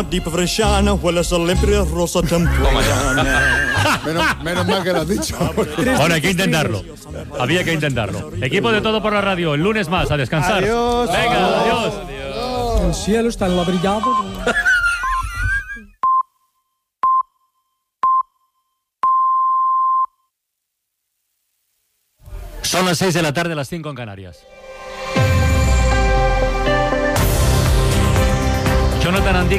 Di Bresciana huele sempre rosa temprana. Menos mal que lo has dicho. Bueno, hay que intentarlo. Había que intentarlo. Equipo de Todo por la Radio, el lunes más, a descansar. Adiós. Venga, adiós. El cielo está enlabrillado. Son las 6 de la tarde, las 5 en Canarias. Jonathan Andy